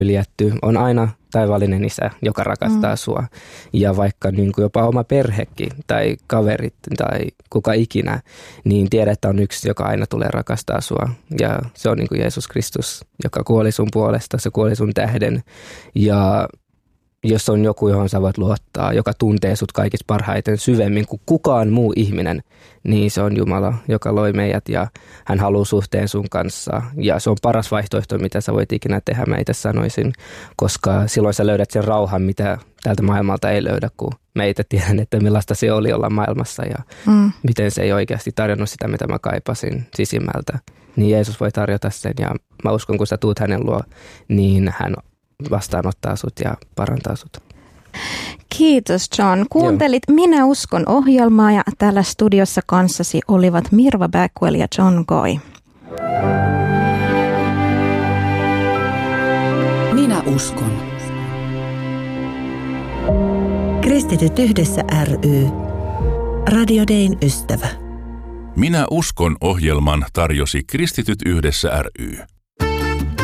Yljetty on aina taivaallinen isä, joka rakastaa sua. Ja vaikka niin kuin jopa oma perhekin tai kaverit tai kuka ikinä, niin tiedät, että on yksi, joka aina tulee rakastaa sua. Ja se on niin kuin Jeesus Kristus, joka kuoli sun puolesta, se kuoli sun tähden. Ja jos on joku, johon sä voit luottaa, joka tuntee sut kaikista parhaiten syvemmin kuin kukaan muu ihminen, niin se on Jumala, joka loi meidät ja hän haluaa suhteen sun kanssa. Ja se on paras vaihtoehto, mitä sä voit ikinä tehdä, mä itse sanoisin, koska silloin sä löydät sen rauhan, mitä tältä maailmalta ei löydä, kun mä itse tiedän, että millaista se oli olla maailmassa ja miten se ei oikeasti tarjonnut sitä, mitä mä kaipasin sisimmältä. Niin Jeesus voi tarjota sen ja mä uskon, kun sä tuut hänen luo, niin hän vastaanottaa sut ja parantaa sut. Kiitos John. Kuuntelit Minä uskon -ohjelmaa ja täällä studiossa kanssasi olivat Mirva Backwell ja John Goy. Minä uskon. Kristityt yhdessä ry. Radio Dayn ystävä. Minä uskon -ohjelman tarjosi Kristityt yhdessä ry.